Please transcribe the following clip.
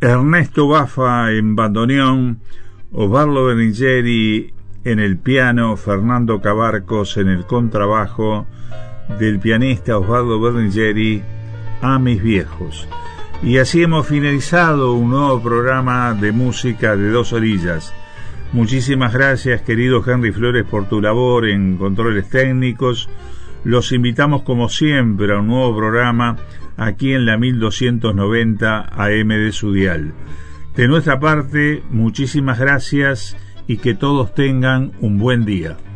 Ernesto Baffa en bandoneón, Osvaldo Berlingeri en el piano, Fernando Cabarcos en el contrabajo, del pianista Osvaldo Berlingeri, A mis viejos. Y así hemos finalizado un nuevo programa de música de Dos Orillas. Muchísimas gracias, querido Henry Flores, por tu labor en controles técnicos. Los invitamos como siempre a un nuevo programa aquí en la 1290 AM de su dial. De nuestra parte, muchísimas gracias y que todos tengan un buen día.